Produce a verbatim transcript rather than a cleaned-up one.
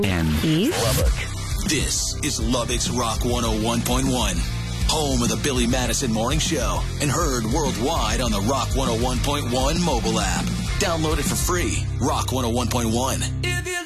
and East. Lubbock. This is Lubbock's Rock one oh one point one, home of the Billy Madison Morning Show, and heard worldwide on the Rock one oh one point one mobile app. Download it for free. Rock one oh one point one. If you